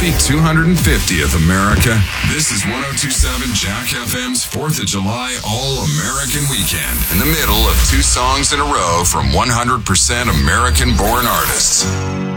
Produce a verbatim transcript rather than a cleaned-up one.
Happy two hundred fiftieth, America. This is one oh two point seven Jack F M's fourth of July All-American Weekend. In the middle of two songs in a row from one hundred percent American-born artists.